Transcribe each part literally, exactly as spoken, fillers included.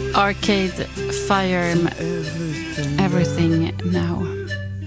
Arcade Fire med Everything Now.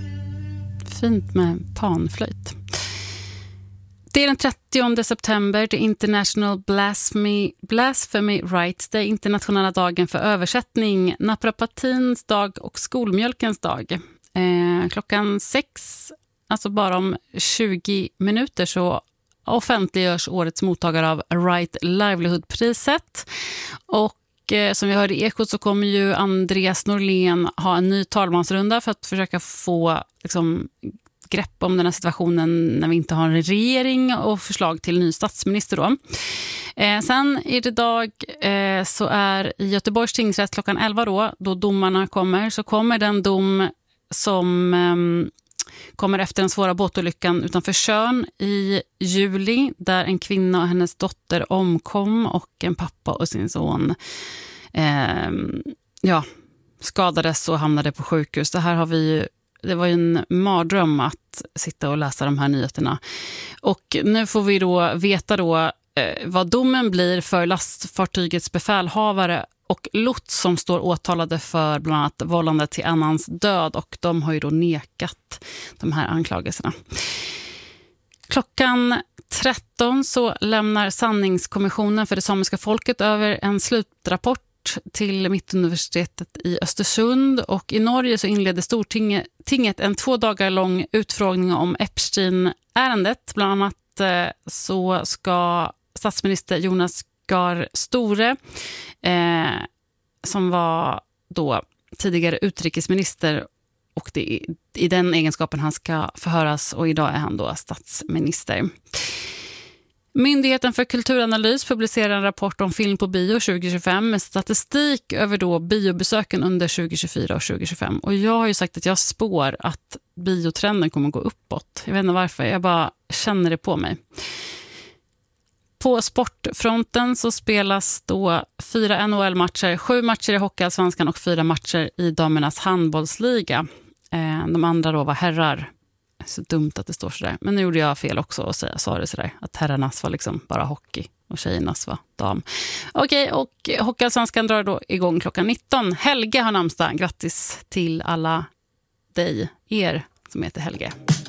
Fint med panflöjt. Det är den trettionde september, det International Blasphemy, Blasphemy Rights, det är internationella dagen för översättning, naprapatins dag och skolmjölkens dag. Eh, klockan sex, alltså bara om tjugo minuter, så offentliggörs årets mottagare av Right Livelihood-priset. Och eh, som vi hörde i Ekot så kommer ju Andreas Norlén ha en ny talmansrunda för att försöka få liksom grepp om den här situationen när vi inte har en regering och förslag till ny statsminister då. Eh, sen är det dag eh, så är i Göteborgs tingsrätt klockan elva då, då domarna kommer, så kommer den dom som eh, kommer efter den svåra båtolyckan utanför Tjörn i juli, där en kvinna och hennes dotter omkom och en pappa och sin son eh, ja, skadades och hamnade på sjukhus. Det här har vi ju Det var ju en mardröm att sitta och läsa de här nyheterna. Och nu får vi då veta då eh, vad domen blir för lastfartygets befälhavare och lots som står åtalade för bland annat vållande till annans död. Och de har ju då nekat de här anklagelserna. Klockan tretton så lämnar Sanningskommissionen för det samiska folket över en slutrapport till Mittuniversitetet i Östersund, och i Norge så inledde Stortinget en två dagar lång utfrågning om Epstein-ärendet. Bland annat eh, så ska statsminister Jonas Gahr Støre, eh, som var då tidigare utrikesminister, och det är i den egenskapen han ska förhöras, och idag är han då statsminister. Myndigheten för kulturanalys publicerar en rapport om film på bio tjugo tjugofem med statistik över då biobesöken under tjugo tjugofyra och tjugo tjugofem. Och jag har ju sagt att jag spår att biotrenden kommer gå uppåt. Jag vet inte varför, jag bara känner det på mig. På sportfronten så spelas då fyra N H L-matcher, sju matcher i Hockeyallsvenskan och fyra matcher i damernas handbollsliga. De andra då var herrar. Så dumt att det står sådär. Men nu gjorde jag fel också och säga, sa det sådär. Att herrarnas var liksom bara hockey och tjejernas var dam. Okej, och Hockeyallsvenskan drar då igång klockan nitton. Helge har namnsdag. Grattis till alla dig, er som heter Helge.